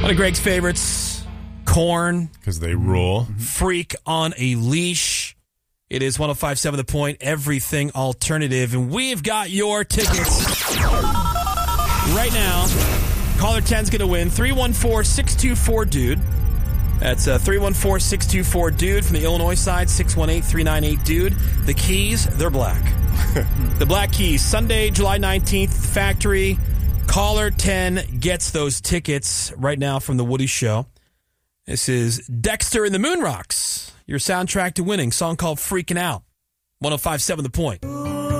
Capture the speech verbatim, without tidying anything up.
One of Greg's favorites, Korn. Because they rule. Freak on a Leash. It is one oh five point seven The Point, Everything Alternative. And we've got your tickets right now. Caller ten's going to win. three one four, six two four, DUDE. That's uh, three one four, six two four, DUDE. From the Illinois side, six one eight, three nine eight, DUDE. The keys, they're black. The black keys, Sunday, July nineteenth, Factory. Caller ten gets those tickets right now from The Woody Show. This is Dexter and the Moon Rocks, your soundtrack to winning. Song called Freaking Out. one oh five point seven The Point.